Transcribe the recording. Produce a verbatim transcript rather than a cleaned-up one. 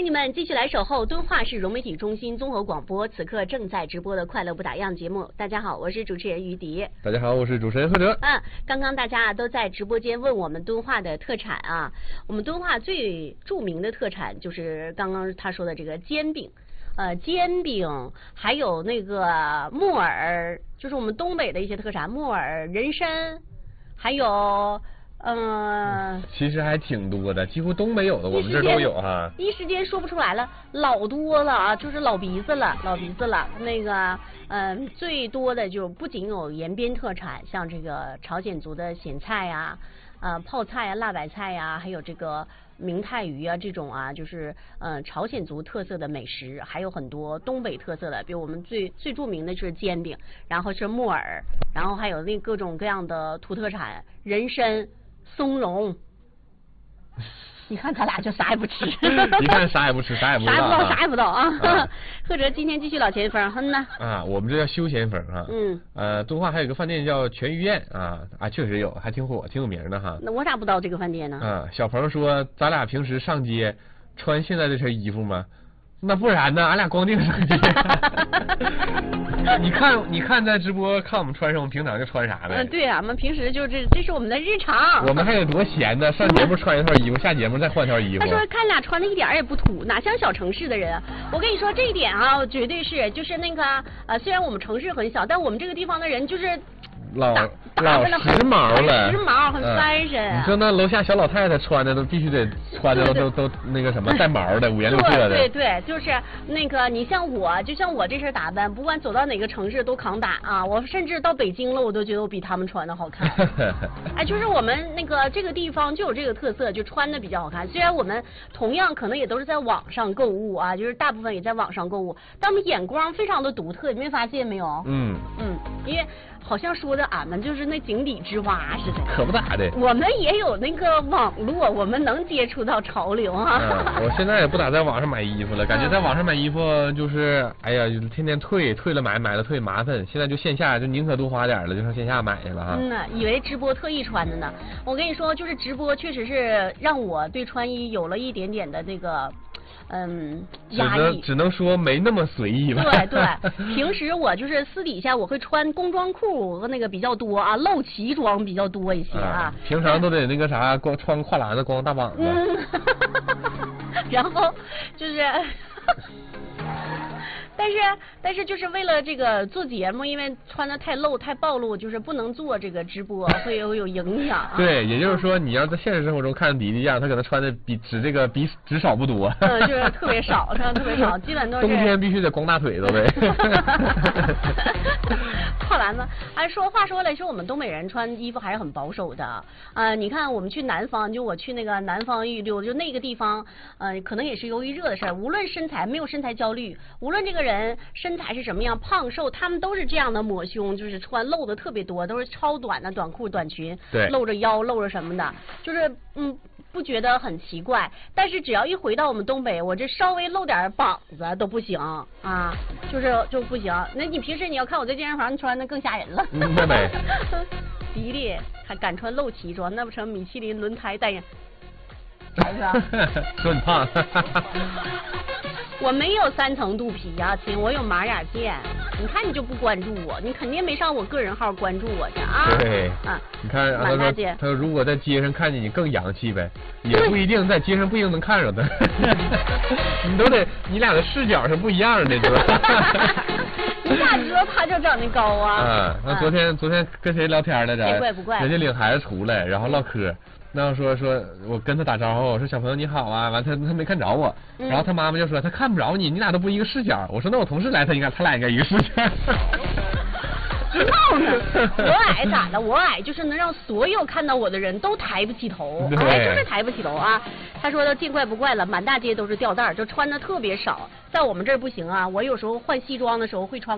迎你们继续来守候敦化市融媒体中心综合广播，此刻正在直播的快乐不打烊节目。大家好，我是主持人于迪。 大家好，我是主持人贺哲。 嗯，刚刚大家都在直播间问我们敦化的特产啊，我们敦化最著名的特产就是刚刚他说的这个煎饼。呃，煎饼，还有那个木耳，就是我们东北的一些特产，木耳、人参，还有，嗯、呃， 其实还挺多的，几乎东北有的，我们这儿都有哈。 一时间说不出来了，老多了啊，就是老鼻子了，老鼻子了。那个，嗯、呃，最多的就不仅有延边特产，像这个朝鲜族的咸菜呀、啊，呃，泡菜啊，辣白菜呀、啊，还有这个。明太鱼啊，这种啊，就是呃朝鲜族特色的美食，还有很多东北特色的，比如我们最最著名的就是煎饼，然后是木耳，然后还有那各种各样的土特产，人参、松茸。你看咱俩就啥也不吃， 你看啥也不吃，啥也不知道， 啥也不知道，啥也不知道啊！啊贺哲今天继续老前锋，哼呢啊，我们这叫休闲风啊。 嗯， 呃，敦化还有个饭店叫全鱼宴啊啊，确实有，还挺火，挺有名的哈。 那我咋不知道这个饭店呢？ 啊，小鹏说咱俩平时上街穿现在这身衣服吗？那不然呢？俺俩光腚上街。你看，你看在直播看我们穿什么，平常就穿啥呗。 嗯，对啊，我们平时就这，这是我们的日常。 我们还有多闲呢？上节目穿一套衣服，下节目再换条衣服。 他说看俩穿的一点也不土，哪像小城市的人。我跟你说这一点啊，绝对是，就是那个呃，虽然我们城市很小，但我们这个地方的人就是。 老老时髦了， 时髦很 fashion、 嗯。你说那楼下小老太太穿的都必须得穿的都都那个什么带毛的，五颜六色的。 对对，就是那个你像我，就像我这身打扮，不管走到哪个城市都扛打啊！我甚至到北京了，我都觉得我比他们穿的好看。哎，就是我们那个这个地方就有这个特色，就穿的比较好看。虽然我们同样可能也都是在网上购物啊，就是大部分也在网上购物，但我们眼光非常的独特，你没发现没有？ 嗯嗯，因为。好像说的俺们就是那井底之蛙似的， 可不咋的。 我们也有那个网络，我们能接触到潮流啊。 嗯、我现在也不咋在网上买衣服了，感觉在网上买衣服就是，哎呀，就是天天退，退了买，买了退，麻烦。现在就线下就宁可多花点了，就上线下买去了哈。 嗯呐，以为直播特意穿的呢。我跟你说，就是直播确实是让我对穿衣有了一点点的这个。嗯，压抑， 只能说没那么随意吧。 对对，平时我就是私底下我会穿工装裤和那个比较多啊，露脐装比较多一些啊。 啊平常都得那个啥，光穿跨栏子，光大膀子。 嗯，然后就是。但是但是就是为了这个做节目，因为穿的太露太暴露，就是不能做这个直播，会有有影响、啊。 对，也就是说你要在现实生活中看迪迪样，他可能穿的比只这个比只少不多。 嗯，就是特别少，穿的特别少，基本都是。 冬天必须得光大腿子呗。 跨栏子，哎，说话说来，说我们东北人穿衣服还是很保守的啊、呃。你看我们去南方，就我去那个南方一溜，就那个地方，呃，可能也是由于热的事儿，无论身材没有身材焦虑，无论这个人。人身材是什么样，胖瘦，他们都是这样的抹胸，就是穿露的特别多，都是超短的短裤、短裙， 对， 露着腰、露着什么的，就是嗯，不觉得很奇怪。但是只要一回到我们东北，我这稍微露点膀子都不行啊，就是就不行。那你平时你要看我在健身房穿，那更吓人了。 嗯，对呗。 迪丽还敢穿露脐装，那不成米其林轮胎代言？啥意思啊？ 说你胖。 我没有三层肚皮呀、啊，亲，我有马甲线。你看你就不关注我，你肯定没上我个人号关注我去啊。 对， 啊， 你看， 满大街。 他说如果在街上看见你更洋气呗，也不一定在街上不一定能看着他。你都得，你俩的视角是不一样的，知道吧？ 你咋知道他就长得高啊？ 啊，那昨天、啊、昨天跟谁聊天来着？ 别怪不怪， 人家领孩子出来，然后唠嗑。那说说，我跟他打招呼，我说小朋友你好啊，完他他没看着我， 嗯、 然后他妈妈就说他看不着你，你俩都不一个视角。我说那我同事来，他应该他俩应该一个视角。 闹呢，我矮咋的？我矮就是能让所有看到我的人都抬不起头，哎，就是抬不起头啊。他说的见怪不怪了，满大街都是吊带，就穿的特别少，在我们这儿不行啊。我有时候换西装的时候会穿。